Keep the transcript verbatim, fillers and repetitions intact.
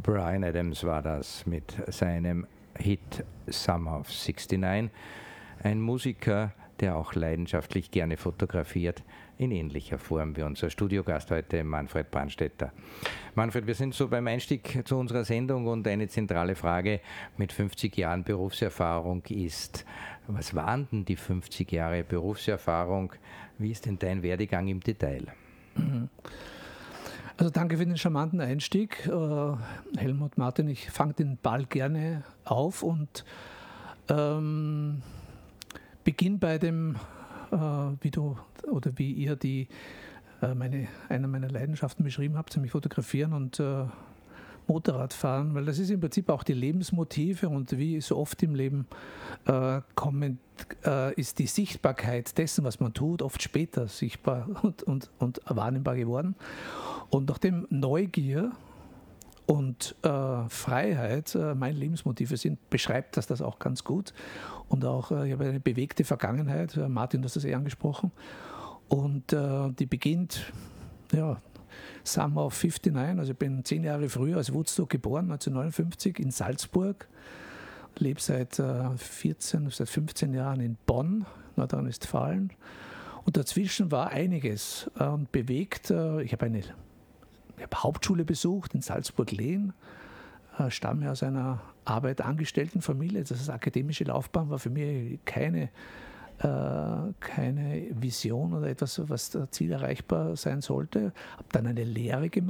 Bryan Adams war das mit seinem Hit Summer of sixty-nine. Ein Musiker, der auch leidenschaftlich gerne fotografiert, in ähnlicher Form wie unser Studiogast heute, Manfred Brandstätter. Manfred, wir sind so beim Einstieg zu unserer Sendung und eine zentrale Frage mit fünfzig Jahren Berufserfahrung ist, was waren denn die fünfzig Jahre Berufserfahrung? Wie ist denn dein Werdegang im Detail? Also danke für den charmanten Einstieg. Äh, Helmut Martin, ich fange den Ball gerne auf und ähm, beginne bei dem, äh, wie du oder wie ihr die äh, meine, eine meiner Leidenschaften beschrieben habt, nämlich Fotografieren und äh, Motorradfahren, weil das ist im Prinzip auch die Lebensmotive und wie so oft im Leben äh, kommen, äh, ist die Sichtbarkeit dessen, was man tut, oft später sichtbar und, und, und wahrnehmbar geworden. Und nachdem Neugier und äh, Freiheit äh, meine Lebensmotive sind, beschreibt das das auch ganz gut. Und auch, äh, ich habe eine bewegte Vergangenheit, äh, Martin, du hast das eh angesprochen, und äh, die beginnt, ja, Summer of fifty-nine, also ich bin zehn Jahre früher als Woodstock geboren, neunzehnhundertneunundfünfzig in Salzburg, lebe seit äh, vierzehn, seit fünfzehn Jahren in Bonn, Nordrhein-Westfalen, und dazwischen war einiges äh, und bewegt. Äh, ich habe eine ich habe Hauptschule besucht in Salzburg-Lehn, äh, stamme aus einer Arbeitangestelltenfamilie. Das heißt, akademische Laufbahn war für mich keine Äh, keine Vision oder etwas, was Ziel erreichbar sein sollte. Habe dann eine Lehre gemacht.